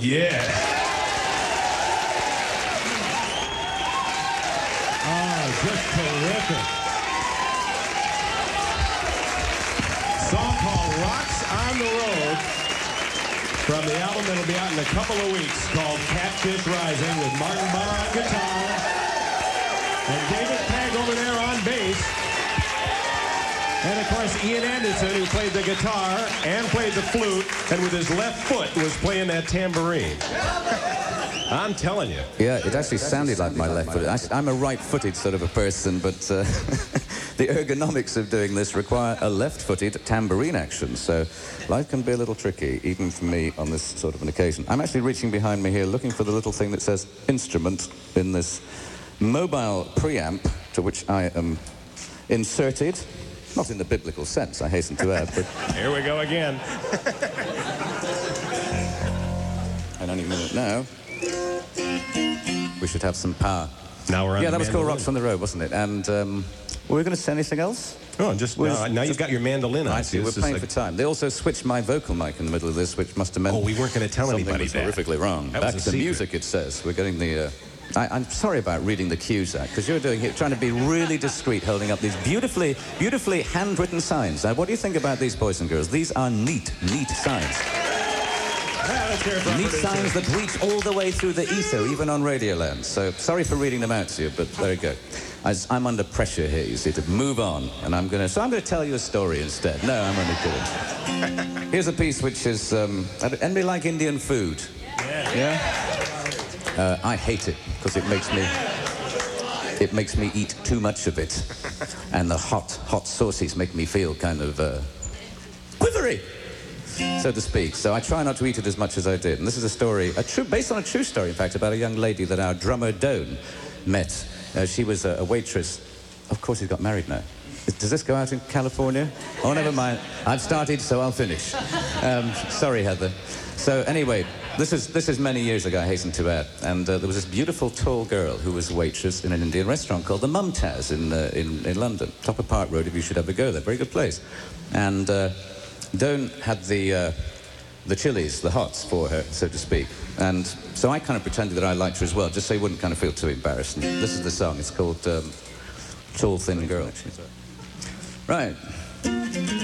Yes. Oh, just terrific. Song called Rocks on the Road from the album that'll be out in a couple of weeks called Catfish Rising with Martin Barr on guitar and David Pegg over there on bass. And, of course, Ian Anderson, who played the guitar and played the flute, and with his left foot was playing that tambourine. I'm telling you. Yeah, it actually sounded like my left foot. I'm a right-footed sort of a person, but the ergonomics of doing this require a left-footed tambourine action, so life can be a little tricky, even for me on this sort of an occasion. I'm actually reaching behind me here, looking for the little thing that says instrument in this mobile preamp, to which I am inserted. Not in the biblical sense, I hasten to add, but... Here we go again. And any minute now, we should have some power. Now we're on Yeah, the that was called mandolin. Rocks on the Road, wasn't it? And were we going to say anything else? Oh, just now you've got your mandolin on. I see, we're playing for time. They also switched my vocal mic in the middle of this, which must have meant... Oh, we weren't going to tell anybody something was horrifically wrong. That was Back a to secret. music, it says. We're getting the... I'm sorry about reading the cues, Zach, because you're trying to be really discreet, holding up these beautifully handwritten signs. Now, what do you think about these, boys and girls? These are neat signs. Neat signs that reach all the way through the ether, even on Radioland. So, sorry for reading them out to you, but there you go. I'm under pressure here, you see, to move on, and I'm going to tell you a story instead. No, I'm only kidding. Here's a piece which is, anybody like Indian food? Yeah? I hate it, because it makes me eat too much of it. And the hot sauces make me feel kind of, quivery, so to speak. So I try not to eat it as much as I did. And this is a story, based on a true story, in fact, about a young lady that our drummer, Doan, met. She was a waitress. Of course, he's got married now. Does this go out in California? Oh, never mind. I've started, so I'll finish. Sorry, Heather. So anyway, this is many years ago, I hasten to add, and there was this beautiful tall girl who was a waitress in an Indian restaurant called the Mumtaz in London, Top of Park Road, if you should ever go there. Very good place. And Doan had the chilies, the hots for her, so to speak. And so I kind of pretended that I liked her as well, just so you wouldn't kind of feel too embarrassed. And this is the song. It's called Tall Thin Girl. Right.